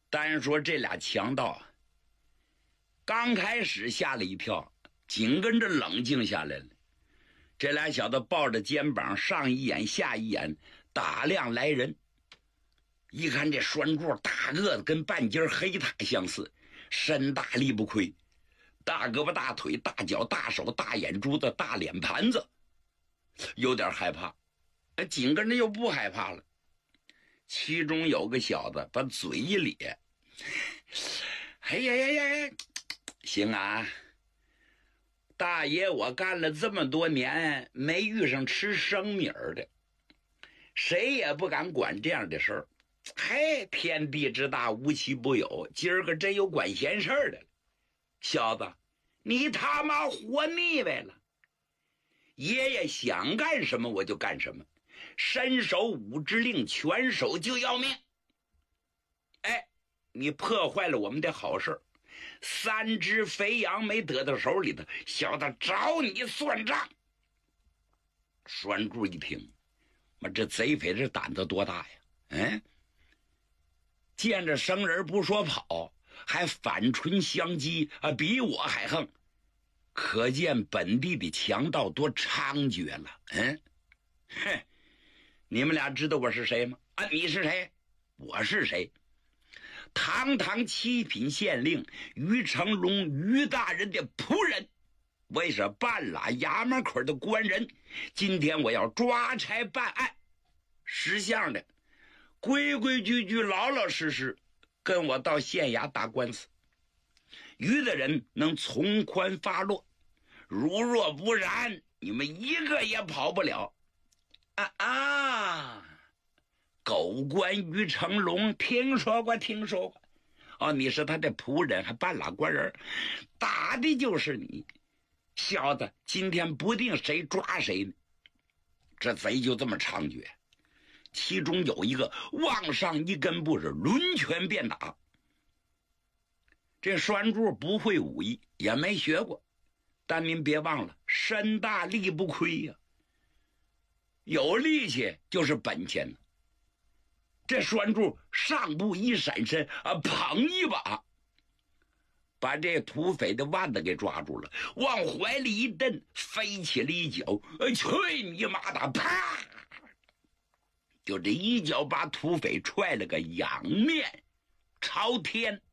单说这俩强盗，刚开始吓了一跳，紧跟着冷静下来了。这俩小子抱着肩膀，上一眼下一眼打量来人，一看这栓柱大个子跟半截黑塔相似，身大力不亏，大胳膊大腿大脚大手大眼珠子大脸盘子，有点害怕，紧跟着又不害怕了。其中有个小子把嘴一咧，哎呀呀呀，行啊，大爷我干了这么多年没遇上吃生米儿的，谁也不敢管这样的事儿。嘿，天地之大无奇不有，今儿个真有管闲事儿的了。小子，你他妈活腻歪了，爷爷想干什么我就干什么，伸手五指令，拳手就要命。哎，你破坏了我们的好事，3只肥羊没得到手里头，小子找你算账。栓柱一听，妈，这贼匪这胆子多大呀？见着生人不说跑，还反唇相讥啊，比我还横，可见本地的强盗多猖獗了。你们俩知道我是谁吗？你是谁？我是谁？堂堂7品县令于成龙于大人的仆人，我也是半拉衙门口的官人。今天我要抓差办案，识相的规规矩矩老老实实跟我到县衙打官司，于的人能从宽发落，如若不然，你们一个也跑不了。狗官于成龙，听说过。你是他的仆人，还半拉官人，打的就是你。小子，今天不定谁抓谁呢。这贼就这么猖獗，其中有一个往上一根步是抡拳便打。这栓柱不会武艺，也没学过，但您别忘了，身大力不亏呀，有力气就是本钱。这栓柱上步一闪身捧一把，把这土匪的腕子给抓住了，往怀里一蹬，飞起了一脚，去你妈的，啪！就这一脚把土匪踹了个仰面朝天。